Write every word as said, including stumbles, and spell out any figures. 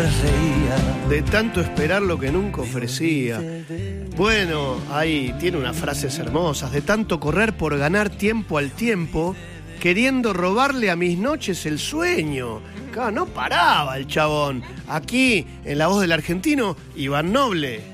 De tanto esperar lo que nunca ofrecía. Bueno, ahí tiene unas frases hermosas. De tanto correr por ganar tiempo al tiempo, queriendo robarle a mis noches el sueño. Claro, no paraba el chabón. Aquí, en la voz del argentino, Iván Noble.